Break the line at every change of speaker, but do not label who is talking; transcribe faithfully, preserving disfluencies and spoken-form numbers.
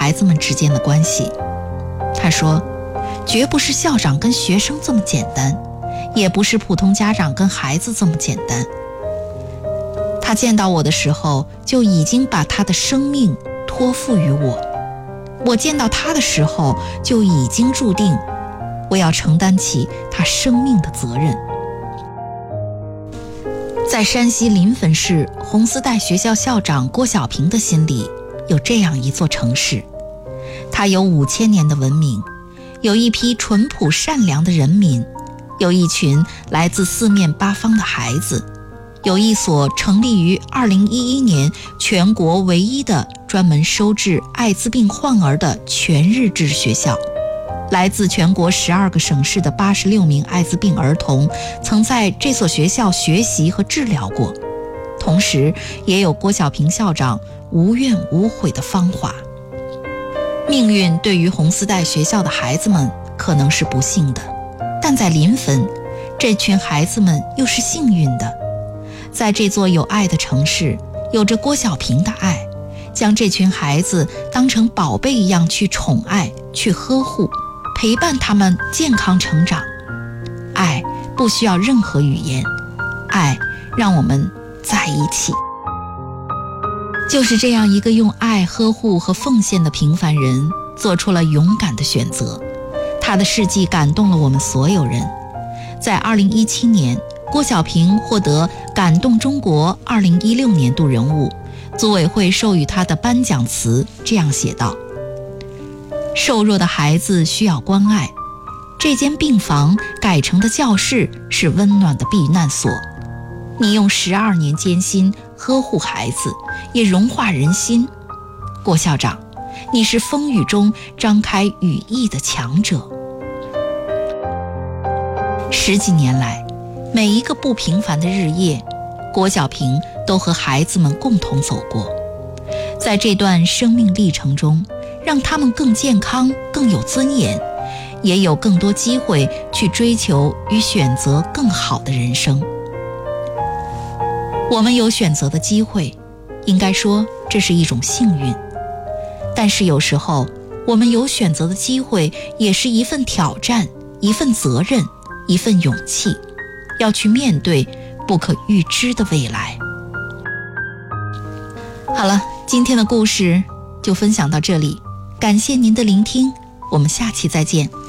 孩子们之间的关系。他说，绝不是校长跟学生这么简单，也不是普通家长跟孩子这么简单。他见到我的时候，就已经把他的生命托付于我。我见到他的时候，就已经注定我要承担起他生命的责任。在山西临汾市红丝带学校校长郭小平的心里，有这样一座城市，它有五千年的文明，有一批淳朴善良的人民，有一群来自四面八方的孩子，有一所成立于二零一一年全国唯一的专门收治艾滋病患儿的全日制学校。来自全国十二个省市的八十六名艾滋病儿童曾在这所学校学习和治疗过，同时也有郭小平校长无怨无悔的芳华。命运对于红丝带学校的孩子们可能是不幸的，但在临汾，这群孩子们又是幸运的。在这座有爱的城市，有着郭小平的爱，将这群孩子当成宝贝一样去宠爱，去呵护，陪伴他们健康成长。爱不需要任何语言，爱让我们在一起。就是这样一个用爱呵护和奉献的平凡人，做出了勇敢的选择。他的事迹感动了我们所有人。在二零一七年，郭小平获得感动中国二零一六年度人物，组委会授予他的颁奖词这样写道：瘦弱的孩子需要关爱，这间病房改成的教室是温暖的避难所。你用十二年艰辛呵护孩子，也融化人心。郭校长，你是风雨中张开羽翼的强者。十几年来，每一个不平凡的日夜，郭小平都和孩子们共同走过。在这段生命历程中，让他们更健康，更有尊严，也有更多机会去追求与选择更好的人生。我们有选择的机会，应该说这是一种幸运。但是有时候，我们有选择的机会也是一份挑战，一份责任，一份勇气，要去面对不可预知的未来。好了，今天的故事就分享到这里，感谢您的聆听，我们下期再见。